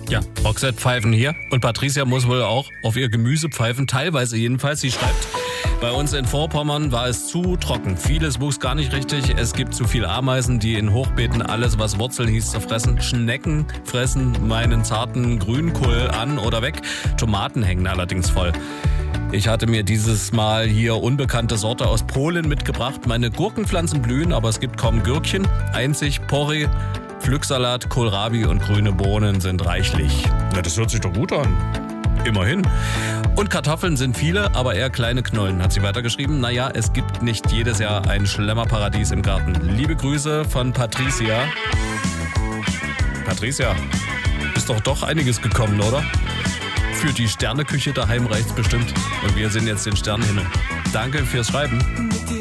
Ja, Boxset-Pfeifen hier. Und Patricia muss wohl auch auf ihr Gemüse pfeifen, teilweise jedenfalls. Sie schreibt, bei uns in Vorpommern war es zu trocken. Vieles wuchs gar nicht richtig. Es gibt zu viel Ameisen, die in Hochbeeten alles, was Wurzeln hieß, zerfressen. Schnecken fressen meinen zarten Grünkohl an oder weg. Tomaten hängen allerdings voll. Ich hatte mir dieses Mal hier unbekannte Sorte aus Polen mitgebracht. Meine Gurkenpflanzen blühen, aber es gibt kaum Gürkchen. Einzig Porree, Pflücksalat, Kohlrabi und grüne Bohnen sind reichlich. Na, das hört sich doch gut an. Immerhin. Und Kartoffeln sind viele, aber eher kleine Knollen, hat sie weitergeschrieben. Naja, es gibt nicht jedes Jahr ein Schlemmerparadies im Garten. Liebe Grüße von Patricia. Patricia, ist doch einiges gekommen, oder? Für die Sterneküche daheim reicht's bestimmt. Und wir sind jetzt den Sternenhimmel. Danke fürs Schreiben.